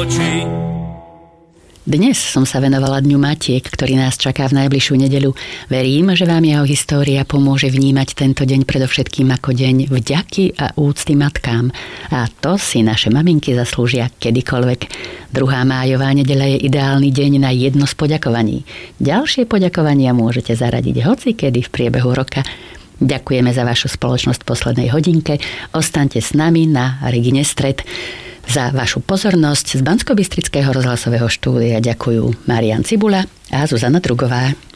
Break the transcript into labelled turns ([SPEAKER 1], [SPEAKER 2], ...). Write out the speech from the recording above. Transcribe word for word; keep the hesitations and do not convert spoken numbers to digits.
[SPEAKER 1] oči.
[SPEAKER 2] Dnes som sa venovala Dňu Matiek, ktorý nás čaká v najbližšiu nedeľu. Verím, že vám jeho história pomôže vnímať tento deň predovšetkým ako deň vďaky a úcty matkám. A to si naše maminky zaslúžia kedykoľvek. Druhá májová nedeľa je ideálny deň na jedno z poďakovaní. Ďalšie poďakovania môžete zaradiť hocikedy v priebehu roka. Ďakujeme za vašu spoločnosť v poslednej hodinke. Ostaňte s nami na Regine Stred. Za vašu pozornosť z Banskobystrického rozhlasového štúdia ďakujú Marián Cibula a Zuzana Drugová.